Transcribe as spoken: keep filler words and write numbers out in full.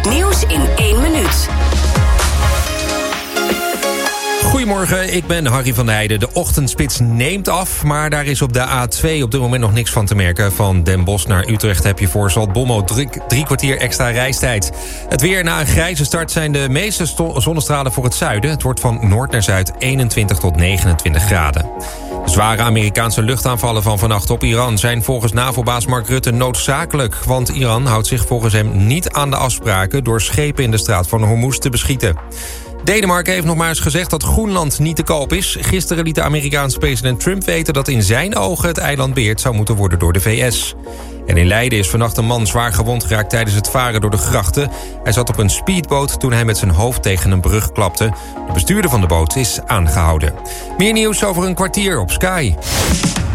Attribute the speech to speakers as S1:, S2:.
S1: Het nieuws in één minuut.
S2: Goedemorgen, ik ben Harry van der Heijden. De ochtendspits neemt af, maar daar is op de A twee op dit moment nog niks van te merken. Van Den Bosch naar Utrecht heb je voor Zaltbommel drie, drie kwartier extra reistijd. Het weer: na een grijze start zijn de meeste sto- zonnestralen voor het zuiden. Het wordt van noord naar zuid eenentwintig tot negenentwintig graden. De zware Amerikaanse luchtaanvallen van vannacht op Iran zijn volgens NAVO-baas Mark Rutte noodzakelijk. Want Iran houdt zich volgens hem niet aan de afspraken door schepen in de straat van Hormuz te beschieten. Denemarken heeft nog maar eens gezegd dat Groenland niet te koop is. Gisteren liet de Amerikaanse president Trump weten dat in zijn ogen het eiland beheerd zou moeten worden door de V S. En in Leiden is vannacht een man zwaar gewond geraakt tijdens het varen door de grachten. Hij zat op een speedboot toen hij met zijn hoofd tegen een brug klapte. De bestuurder van de boot is aangehouden. Meer nieuws over een kwartier op Sky.